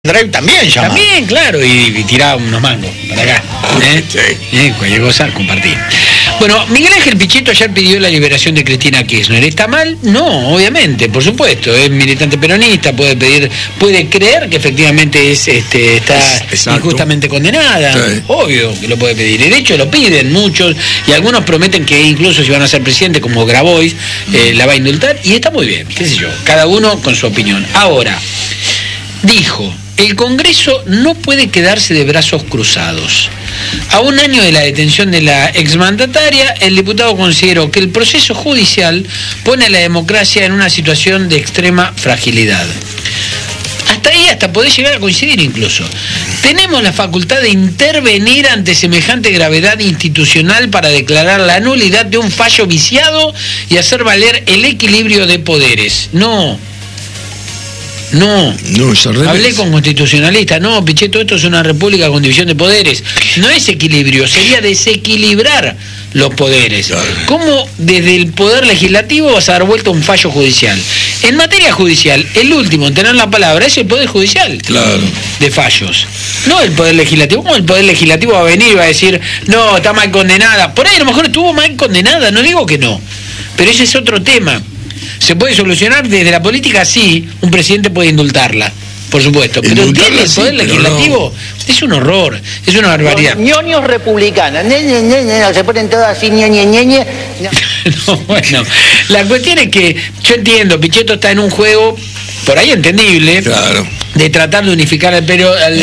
Drive también llama. También, claro, y tiraba unos mangos para acá. Sí. Cualquier cosa, compartir. Bueno, Miguel Ángel Pichetto ayer pidió la liberación de Cristina Kirchner. ¿Está mal? No, obviamente, por supuesto. Es militante peronista, puede creer que efectivamente está injustamente condenada. Sí. Obvio que lo puede pedir. Y de hecho lo piden muchos, y algunos prometen que incluso si van a ser presidente, como Grabois, la va a indultar, y está muy bien, qué sé yo. Cada uno con su opinión. Ahora, dijo: el Congreso no puede quedarse de brazos cruzados. A un año de la detención de la exmandataria, el diputado consideró que el proceso judicial pone a la democracia en una situación de extrema fragilidad. Hasta ahí podés llegar a coincidir incluso. Tenemos la facultad de intervenir ante semejante gravedad institucional para declarar la nulidad de un fallo viciado y hacer valer el equilibrio de poderes. No, hablé con constitucionalistas. No, Pichetto, esto es una república con división de poderes. No es equilibrio, sería desequilibrar los poderes. Claro. ¿Cómo desde el poder legislativo vas a dar vuelta a un fallo judicial? En materia judicial, el último en tener la palabra es el poder judicial. Claro. De fallos. No el poder legislativo. ¿Cómo el poder legislativo va a venir y va a decir, no, está mal condenada? Por ahí a lo mejor estuvo mal condenada, no digo que no. Pero ese es otro tema. ¿Se puede solucionar desde la política? Sí, un presidente puede indultarla, por supuesto. Pero desde el poder legislativo no. Es un horror, es una barbaridad. Los ñoños republicanos, se ponen todos así, ñe. No, bueno, la cuestión es que yo entiendo, Pichetto está en un juego, por ahí entendible, claro, de tratar de unificar al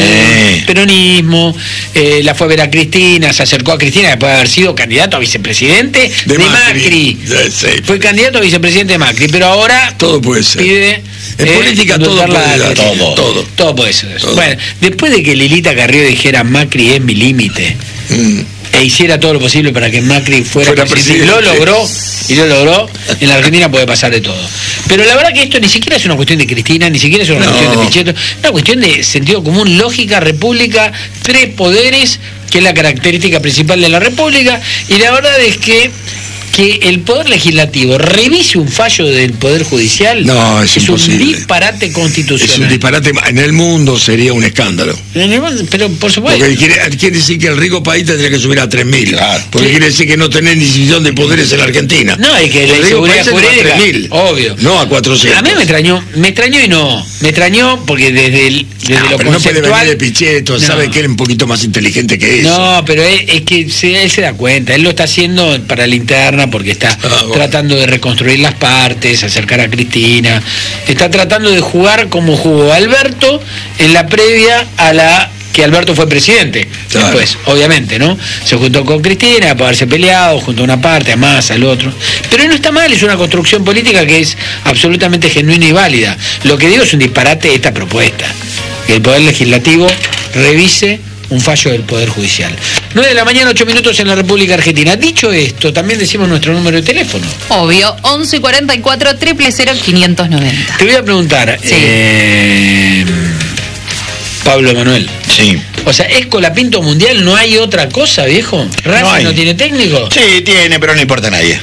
peronismo. La fue a ver a Cristina, se acercó a Cristina después de haber sido candidato a vicepresidente de Macri. Sí. Fue candidato a vicepresidente de Macri, pero ahora todo puede ser. Pide en política todo puede ser. Todo puede ser. Todo. Bueno, después de que Lilita Carrió dijera Macri es mi límite, e hiciera todo lo posible para que Macri fuera presidente. Y lo logró, en la Argentina puede pasar de todo. Pero la verdad que esto ni siquiera es una cuestión de Cristina, ni siquiera es una cuestión de Pichetto, es una cuestión de sentido común, lógica, república, 3 poderes, que es la característica principal de la república, y la verdad es que el poder legislativo revise un fallo del poder judicial es un disparate constitucional. Es un disparate, en el mundo sería un escándalo. Pero por supuesto. Porque quiere decir que el rico país tendría que subir a 3.000. Claro. Porque quiere decir que no tenés ni división de poderes en la Argentina. No, es que la inseguridad jurídica, 3.000. Obvio. No a 400. A mí me extrañó y no. Me extrañó porque desde lo pero conceptual. No puede venir de Pichetto, sabe que él es un poquito más inteligente que eso. No, pero es que él se da cuenta, él lo está haciendo para la interna, porque está tratando de reconstruir las partes, acercar a Cristina, está tratando de jugar como jugó Alberto en la previa a la que Alberto fue presidente. Claro. Después, obviamente, ¿no? Se juntó con Cristina para haberse peleado, junto a una parte, a Massa, al otro. Pero no está mal, es una construcción política que es absolutamente genuina y válida. Lo que digo es un disparate esta propuesta. Que el Poder Legislativo revise un fallo del Poder Judicial. 9 de la mañana, 8 minutos en la República Argentina. Dicho esto, también decimos nuestro número de teléfono. Obvio, 1144 000 590. Te voy a preguntar, sí. Pablo Emanuel. Sí. O sea, ¿es Colapinto Mundial? ¿No hay otra cosa, viejo? ¿Racing no tiene técnico? Sí, tiene, pero no importa a nadie.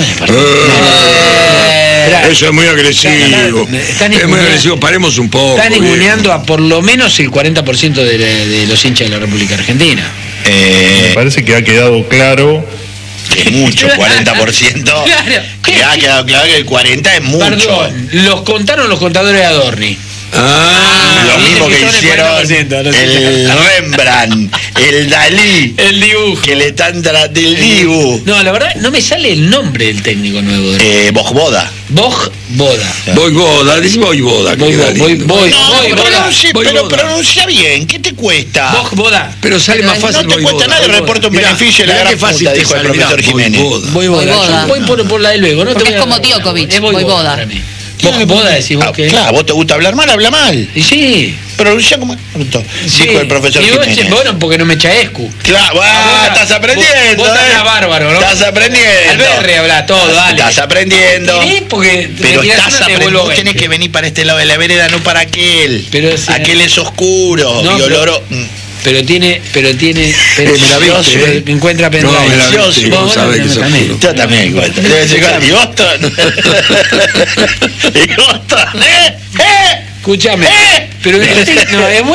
Eso es muy agresivo. Es muy agresivo, paremos un poco. Están ninguneando a por lo menos el 40% de los hinchas de la República Argentina. Me parece que ha quedado claro. Es mucho, 40%. Claro. Que ha quedado claro que el 40% es mucho. Perdón, los contaron los contadores de Adorni. Lo mismo que hicieron el Rembrandt, el Dalí, el dibujo que le están del dibujo. No, la verdad no me sale el nombre del técnico nuevo. Vojvoda. Voivoda, dice Voivoda. Pero pronuncia bien, ¿qué te cuesta? Vojvoda. Pero sale más fácil. No te cuesta nada, reporta un beneficio y la gran fácil, dijo el profesor Jiménez. Voivoda. Voy por la de luego, ¿no? Porque es como Djokovic, Voivoda. Vojvoda decís vos que... Claro, vos te gusta hablar mal, habla mal. Y sí. Pronuncia como dijo el profesor Jiménez. Bueno, porque no me echa escu. Claro, estás aprendiendo. Vos estás bárbaro, ¿no? Estás aprendiendo. Alberre habla todo, dale. Estás aprendiendo. Pero estás aprendiendo. Vos tenés que venir para este lado de la vereda, no para aquel. Pero si aquel es oscuro y oloroso. Pero me la viste, me encuentra pendrive. Vos sabés que sos puro. Yo también encuentro. ¿Y Boston? ¿Y Boston? Escúchame. Pero no, es